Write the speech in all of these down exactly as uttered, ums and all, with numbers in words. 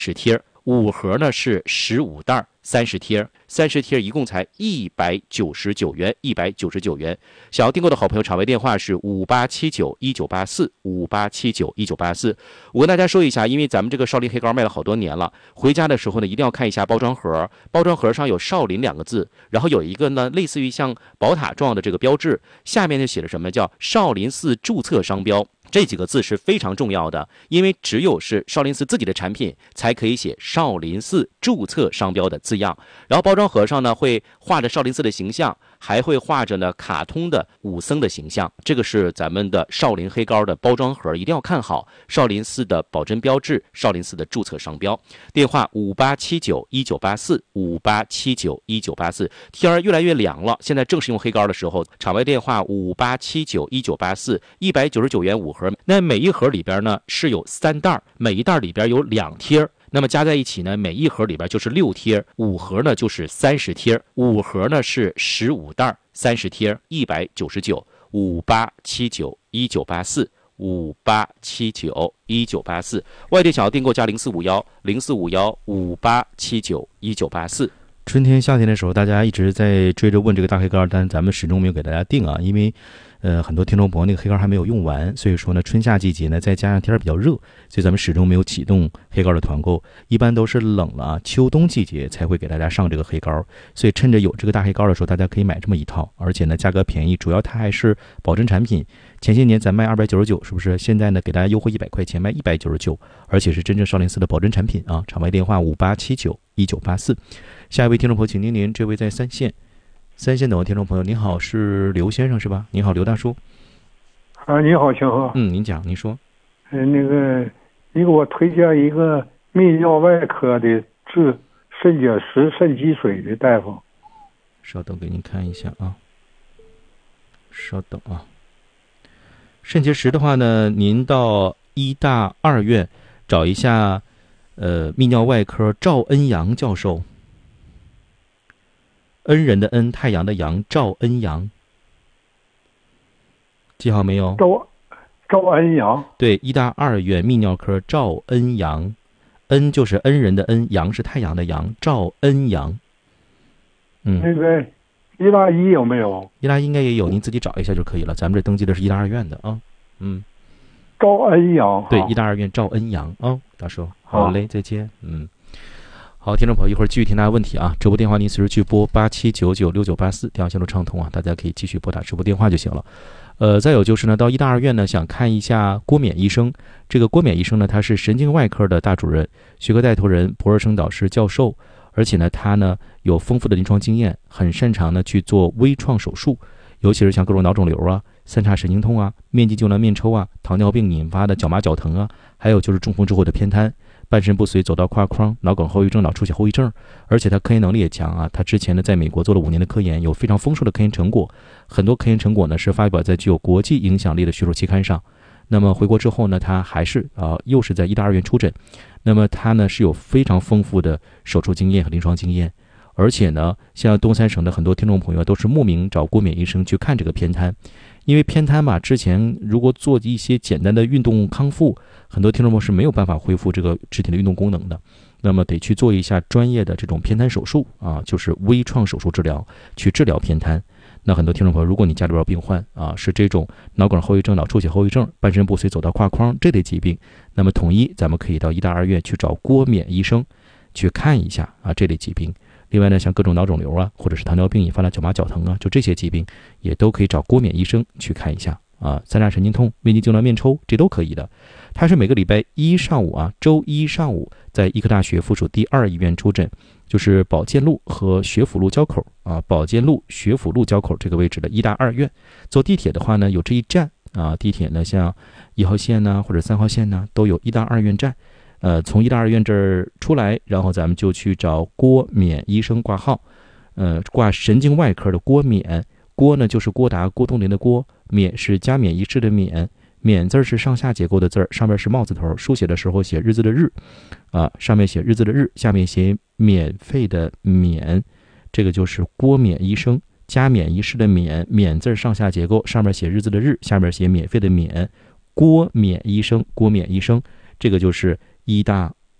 十贴，五盒呢是十五袋，三十贴，三十贴一共才一百九十九元，一百九十九元。想要订购的好朋友，场外电话是五八七九一九八四，五八七九一九八四。我跟大家说一下，因为咱们这个少林黑膏卖了好多年了，回家的时候呢，一定要看一下包装盒，包装盒上有少林两个字，然后有一个呢类似于像宝塔状的这个标志，下面就写了什么叫少林寺注册商标。这几个字是非常重要的，因为只有是少林寺自己的产品才可以写少林寺注册商标的字样。然后包装盒上呢会画着少林寺的形象，还会画着呢卡通的武僧的形象。这个是咱们的少林黑膏的包装盒，一定要看好少林寺的保真标志，少林寺的注册商标。电话五八七九一九八四，五八七九一九八四。天儿越来越凉了，现在正是用黑膏的时候。场外电话五八七九一九八四，一百九十九元五盒。那每一盒里边呢是有三袋，每一袋里边有两贴，那么加在一起呢，每一盒里边就是六贴，五盒呢就是三十贴，五盒呢是十五袋，三十贴，一百九十九。五八七九一九八四，五八七九一九八四。外地想要订购加零四五幺零四五幺五八七九一九八四。春天夏天的时候，大家一直在追着问这个大黑膏，但咱们始终没有给大家定啊，因为呃很多听众朋友那个黑膏还没有用完，所以说呢春夏季节呢再加上天比较热，所以咱们始终没有启动黑膏的团购，一般都是冷了啊秋冬季节才会给大家上这个黑膏，所以趁着有这个大黑膏的时候，大家可以买这么一套，而且呢价格便宜，主要它还是保真产品。前些年咱卖二百九十九，是不是？现在呢给大家优惠一百块钱，卖一百九十九，而且是真正少林寺的保真产品啊！场外电话五八七九一九八四。下一位听众朋友，请您您，这位在三线，三线等位听众朋友，您好，是刘先生是吧？您好，刘大叔。 啊，你好，请喝。 嗯，您讲，您说。 呃，那个，你给我推荐一个泌尿外科的治肾结石、肾积水的大夫。 稍等，给您看一下啊。稍等啊。肾结石的话呢，您到医大二院找一下，呃，泌尿外科赵恩阳教授。恩人的恩，太阳的阳，赵恩阳。记好没有？ 赵赵恩阳。对， 医大二院泌尿科赵恩阳，恩就是恩人的恩，阳是太阳的阳，赵恩阳。嗯， 那个医大一有没有？ 医大一应该也有，您自己找一下就可以了。咱们这登记的是医大二院的啊。嗯， 赵恩阳。 对，医大二院赵恩阳啊，大叔，好嘞，再见。嗯。好，听众朋友，一会儿继续听大家问题啊！直播电话您随时去拨八七九九六九八四，电话线路畅通啊，大家可以继续拨打直播电话就行了。呃，再有就是呢，到医大二院呢，想看一下郭冕医生。这个郭冕医生呢，他是神经外科的大主任，学科带头人，博士生导师、教授，而且呢，他呢有丰富的临床经验，很擅长呢去做微创手术，尤其是像各种脑肿瘤啊、三叉神经痛啊、面肌痉挛、面抽啊、糖尿病引发的脚麻脚疼啊，还有就是中风之后的偏瘫。半身不遂走到胯框、脑梗后遗症、脑出血后遗症，而且他科研能力也强啊。他之前呢在美国做了五年的科研，有非常丰硕的科研成果，很多科研成果呢是发表在具有国际影响力的学术期刊上。那么回国之后呢，他还是啊、呃、又是在医大二院出诊。那么他呢是有非常丰富的手术经验和临床经验，而且呢，像东三省的很多听众朋友都是慕名找郭冕医生去看这个偏瘫。因为偏瘫吧，之前如果做一些简单的运动康复，很多听众朋友是没有办法恢复这个肢体的运动功能的，那么得去做一下专业的这种偏瘫手术啊，就是微创手术治疗，去治疗偏瘫。那很多听众朋友，如果你家里边有病患啊，是这种脑梗后遗症、脑出血后遗症、半身不遂走到胯框这类疾病，那么统一咱们可以到医大二院去找郭冕医生去看一下啊这类疾病。另外呢，像各种脑肿瘤啊，或者是糖尿病引发的脚麻脚疼啊，就这些疾病也都可以找郭冕医生去看一下啊。三叉神经痛、面肌痉挛、面抽，这都可以的。他是每个礼拜一上午啊，周一上午在医科大学附属第二医院出诊，就是保健路和学府路交口啊，保健路、学府路交口这个位置的医大二院。坐地铁的话呢，有这一站啊，地铁呢像一号线呢、啊、或者三号线呢、啊、都有医大二院站。呃，从医大二院这儿出来，然后咱们就去找郭冕医生挂号，呃，挂神经外科的郭冕。郭呢就是郭达、郭冬临的郭，冕是加冕仪式的冕，冕字是上下结构的字儿，上面是帽字头，书写的时候写日字的日，啊，上面写日字的日，下面写免费的免，这个就是郭冕医生。加冕仪式的冕，冕字上下结构，上面写日字的日，下面写免费的免，郭冕医生，郭冕医生，这个就是医大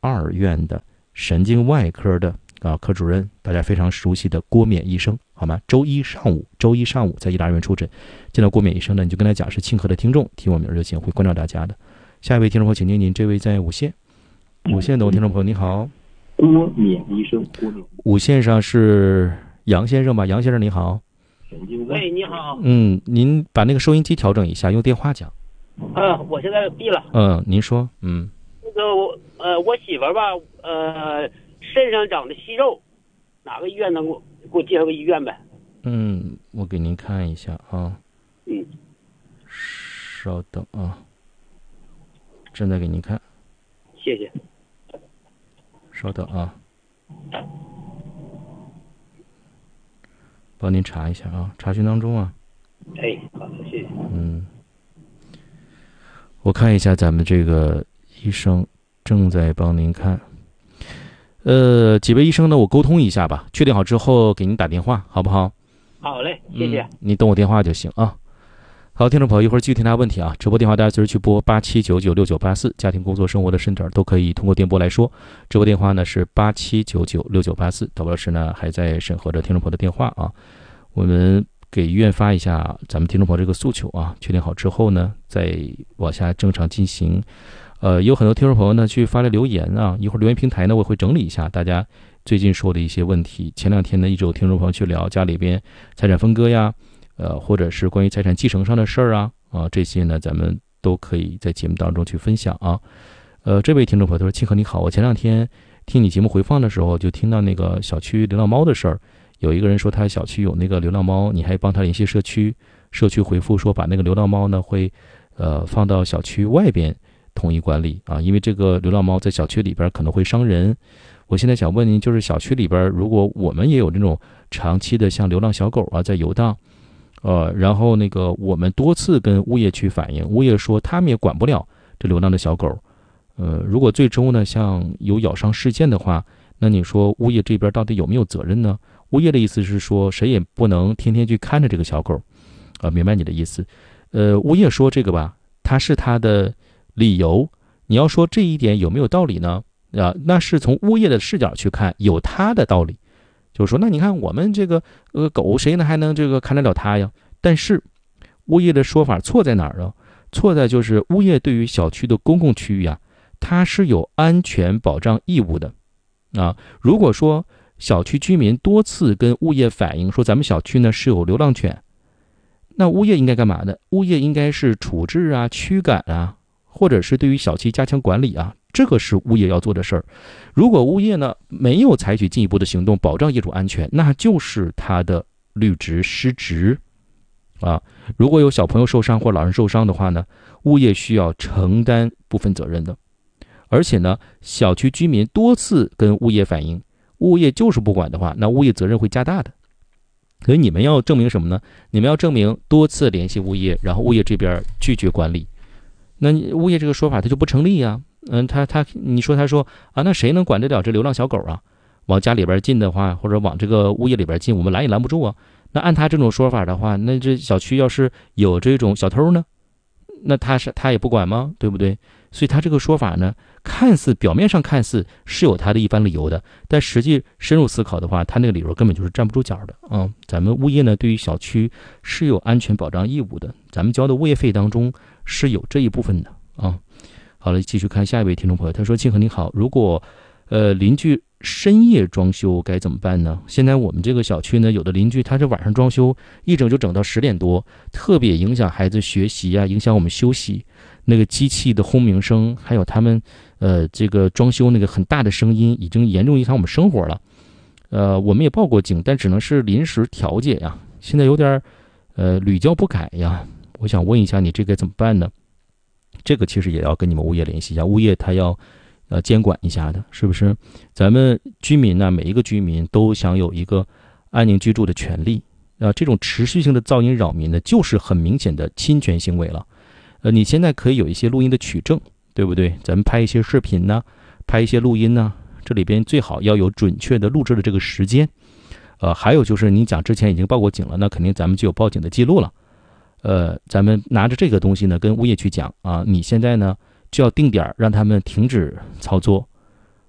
二院的神经外科的啊科主任，大家非常熟悉的郭冕医生，好吗？周一上午，周一上午在医大院出诊，见到郭冕医生呢，你就跟他讲是庆贺的听众，提我名就行，会关照大家的。下一位听众朋友，请听您，这位在五线，五线的听众朋友，你好。 郭冕医生，郭冕。 五线上是杨先生吧？杨先生你好。 喂，你好。 嗯，您把那个收音机调整一下，用电话讲。 啊，我现在闭了。 嗯，您说。嗯。 那个我呃，我媳妇儿吧，呃，身上长的息肉，哪个医院能给我给我介绍个医院呗？ 嗯，我给您看一下啊。 嗯。 稍等啊，正在给您看。 谢谢。 稍等啊，帮您查一下啊，查询当中啊。 哎，好的，谢谢。 嗯，我看一下咱们这个医生正在帮您看。呃，几位医生呢，我沟通一下吧，确定好之后给您打电话，好不好？ 好嘞，谢谢。 嗯、你等我电话就行啊。好，听众朋友，一会儿继续听大家问题啊。直播电话大家随时去拨八七九九六九八四，家庭、工作、生活的深点都可以通过电波来说。直播电话呢是八七九九六九八四。导播老师呢还在审核着听众朋友的电话啊。我们给医院发一下咱们听众朋友这个诉求啊，确定好之后呢，再往下正常进行。呃，有很多听众朋友呢去发来留言啊，一会儿留言平台呢我会整理一下大家最近说的一些问题。前两天呢一直有听众朋友去聊家里边财产分割呀。呃，或者是关于财产继承上的事儿啊，啊，这些呢，咱们都可以在节目当中去分享啊。呃，这位听众朋友他说：“庆和你好，我前两天听你节目回放的时候，就听到那个小区流浪猫的事儿。有一个人说他小区有那个流浪猫，你还帮他联系社区，社区回复说把那个流浪猫呢会呃放到小区外边统一管理啊，因为这个流浪猫在小区里边可能会伤人。我现在想问您，就是小区里边如果我们也有这种长期的像流浪小狗啊在游荡。”呃，然后那个我们多次跟物业去反映，物业说他们也管不了这流浪的小狗。呃，如果最终呢像有咬伤事件的话，那你说物业这边到底有没有责任呢？物业的意思是说谁也不能天天去看着这个小狗。啊、呃，明白你的意思。呃，物业说这个吧，他是他的理由。你要说这一点有没有道理呢？啊，那是从物业的视角去看，有他的道理。就是说，那你看我们这个呃狗谁呢还能这个看得了它呀？但是物业的说法错在哪儿呢？错在就是物业对于小区的公共区域啊，它是有安全保障义务的啊。如果说小区居民多次跟物业反映说咱们小区呢是有流浪犬，那物业应该干嘛呢？物业应该是处置啊、驱赶啊，或者是对于小区加强管理啊。这个是物业要做的事儿。如果物业呢没有采取进一步的行动保障业主安全，那就是他的履职失职啊。如果有小朋友受伤或老人受伤的话呢，物业需要承担部分责任的。而且呢，小区居民多次跟物业反映，物业就是不管的话，那物业责任会加大的。所以你们要证明什么呢？你们要证明多次联系物业，然后物业这边拒绝管理，那物业这个说法它就不成立呀。嗯，他他你说他说啊，那谁能管得了这流浪小狗啊？往家里边进的话，或者往这个物业里边进，我们拦也拦不住啊。那按他这种说法的话，那这小区要是有这种小偷呢，那他是他也不管吗？对不对？所以他这个说法呢，看似表面上看似是有他的一番理由的，但实际深入思考的话，他那个理由根本就是站不住脚的啊、嗯。咱们物业呢，对于小区是有安全保障义务的，咱们交的物业费当中是有这一部分的啊。嗯好了，继续看下一位听众朋友，他说：“庆和你好，如果呃邻居深夜装修该怎么办呢？现在我们这个小区呢，有的邻居他这晚上装修一整就整到十点多，特别影响孩子学习啊，影响我们休息。那个机器的轰鸣声，还有他们呃这个装修那个很大的声音，已经严重影响我们生活了。呃，我们也报过警，但只能是临时调解呀，现在有点呃屡教不改呀。我想问一下，你这该怎么办呢？”这个其实也要跟你们物业联系一下，物业他要呃监管一下的，是不是？咱们居民呢，每一个居民都享有一个安宁居住的权利啊。这种持续性的噪音扰民呢，就是很明显的侵权行为了。呃，你现在可以有一些录音的取证，对不对？咱们拍一些视频呢，拍一些录音呢，这里边最好要有准确的录制的这个时间。呃，还有就是你讲之前已经报过警了，那肯定咱们就有报警的记录了。呃，咱们拿着这个东西呢，跟物业去讲啊，你现在呢就要定点让他们停止操作，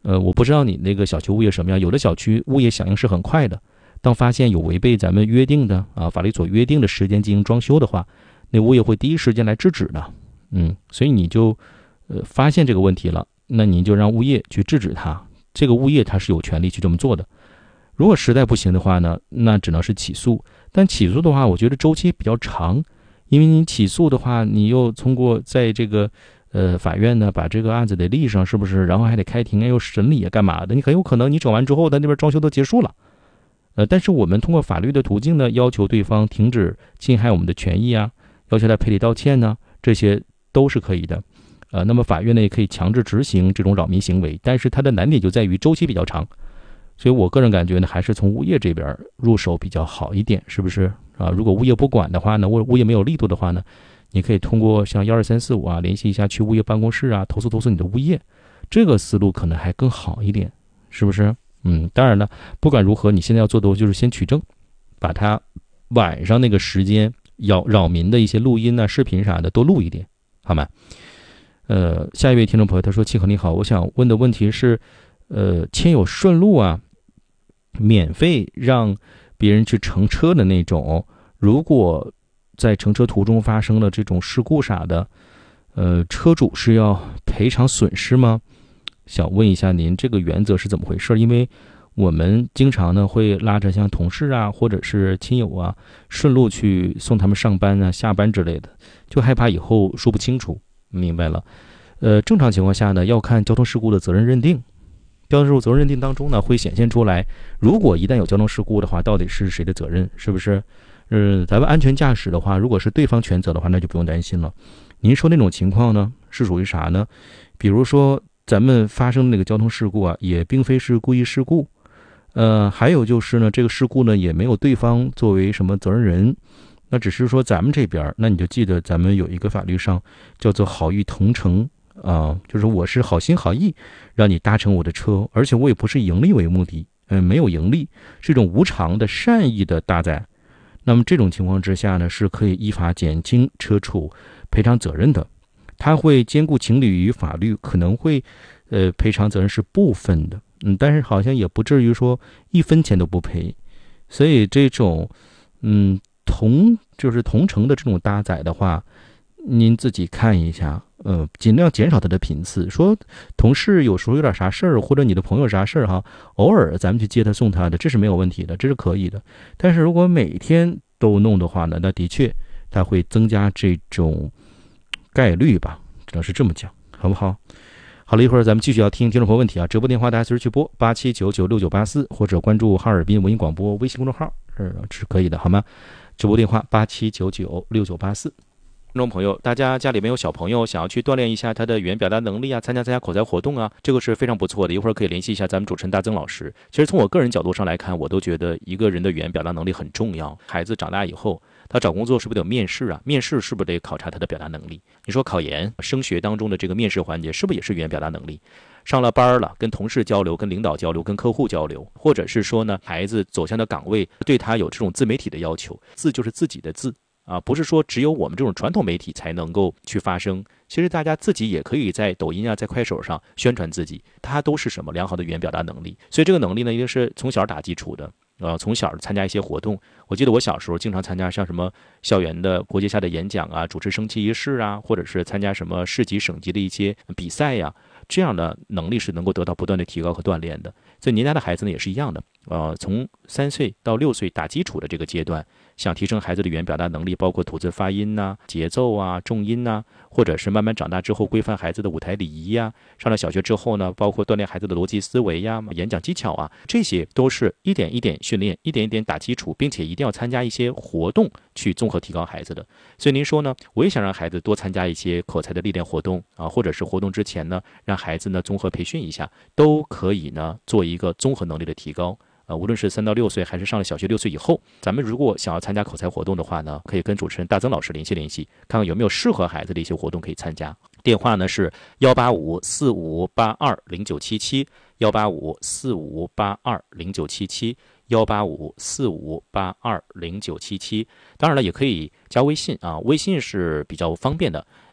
呃，我不知道你那个小区物业什么样，有的小区物业响应是很快的，当发现有违背咱们约定的啊法律所约定的时间进行装修的话，那物业会第一时间来制止的。嗯，所以你就呃发现这个问题了，那你就让物业去制止它，这个物业他是有权利去这么做的。如果实在不行的话呢，那只能是起诉。但起诉的话，我觉得周期比较长，因为你起诉的话，你又通过在这个呃法院呢把这个案子得立上，是不是？然后还得开庭，又审理干嘛的？你很有可能你整完之后，他那边装修都结束了。呃，但是我们通过法律的途径呢，要求对方停止侵害我们的权益啊，要求他赔礼道歉呢，这些都是可以的。呃，那么法院呢也可以强制执行这种扰民行为，但是它的难点就在于周期比较长。所以我个人感觉呢，还是从物业这边入手比较好一点，是不是啊？如果物业不管的话呢，物物业没有力度的话呢，你可以通过像幺二三四五啊，联系一下去物业办公室啊，投诉投诉你的物业，这个思路可能还更好一点，是不是？嗯，当然了，不管如何，你现在要做的就是先取证，把它晚上那个时间要扰民的一些录音啊、视频啥的多录一点，好吗？呃，下一位听众朋友他说：“庆和你好，我想问的问题是，呃，牵有顺路啊。”免费让别人去乘车的那种，如果在乘车途中发生了这种事故啥的，呃，车主是要赔偿损失吗？想问一下您这个原则是怎么回事？因为我们经常呢会拉着像同事啊或者是亲友啊顺路去送他们上班啊下班之类的，就害怕以后说不清楚。明白了。呃，正常情况下呢要看交通事故的责任认定，交通事故责任认定当中呢，会显现出来，如果一旦有交通事故的话，到底是谁的责任，是不是？呃，咱们安全驾驶的话，如果是对方全责的话，那就不用担心了。您说那种情况呢，是属于啥呢？比如说咱们发生的那个交通事故啊，也并非是故意事故，呃，还有就是呢，这个事故呢也没有对方作为什么责任人，那只是说咱们这边，那你就记得咱们有一个法律上叫做好意同乘。啊，就是我是好心好意让你搭乘我的车，而且我也不是盈利为目的，嗯，没有盈利，是一种无偿的善意的搭载。那么这种情况之下呢，是可以依法减轻车主赔偿责任的。他会兼顾情理与法律，可能会呃赔偿责任是部分的，嗯，但是好像也不至于说一分钱都不赔。所以这种嗯同就是同乘的这种搭载的话，您自己看一下。呃，尽量减少它的频次。说同事有时候有点啥事儿，或者你的朋友啥事儿哈，偶尔咱们去接他送他的，这是没有问题的，这是可以的。但是如果每天都弄的话呢，那的确它会增加这种概率吧，只能是这么讲，好不好？好了，一会儿咱们继续要听听众朋友问题啊，直播电话大家随时去拨八七九九六九八四，或者关注哈尔滨文艺广播微信公众号，是是可以的，好吗？直播电话八七九九六九八四。听众朋友，大家家里面有小朋友想要去锻炼一下他的语言表达能力啊，参加参加口才活动啊，这个是非常不错的。一会儿可以联系一下咱们主持人大曾老师。其实从我个人角度上来看，我都觉得一个人的语言表达能力很重要。孩子长大以后，他找工作是不是得有面试啊？面试是不是得考察他的表达能力？你说考研、升学当中的这个面试环节，是不是也是语言表达能力？上了班了，跟同事交流、跟领导交流、跟客户交流，或者是说呢，孩子走向的岗位对他有这种自媒体的要求，字就是自己的字。啊，不是说只有我们这种传统媒体才能够去发声，其实大家自己也可以在抖音啊，在快手上宣传自己，它都是什么良好的语言表达能力。所以这个能力呢，一定是从小打基础的。呃，从小参加一些活动，我记得我小时候经常参加像什么校园的国际下的演讲啊，主持升旗仪式啊，或者是参加什么市级、省级的一些比赛呀、啊，这样的能力是能够得到不断的提高和锻炼的。所以您家的孩子呢也是一样的，呃，从三岁到六岁打基础的这个阶段，想提升孩子的语言表达能力，包括吐字发音呐、啊、节奏啊、重音呐、啊，或者是慢慢长大之后规范孩子的舞台礼仪呀、啊，上了小学之后呢，包括锻炼孩子的逻辑思维呀、演讲技巧啊，这些都是一点一点训练，一点一点打基础，并且一定要参加一些活动去综合提高孩子的。所以您说呢，我也想让孩子多参加一些口才的历练活动啊，或者是活动之前呢，让孩子呢综合培训一下，都可以呢做一个综合能力的提高。呃，无论是三到六岁，还是上了小学六岁以后，咱们如果想要参加口才活动的话呢，可以跟主持人大曾老师联系联系，看看有没有适合孩子的一些活动可以参加。电话呢是幺八五四五八二零九七七，幺八五四五八二零九七七，幺八五四五八二零九七七。当然了，也可以加微信啊，微信是比较方便的。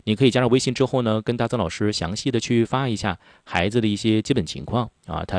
你可以加上微信之后呢，跟大曾老师详细的去发一下孩子的一些基本情况啊，他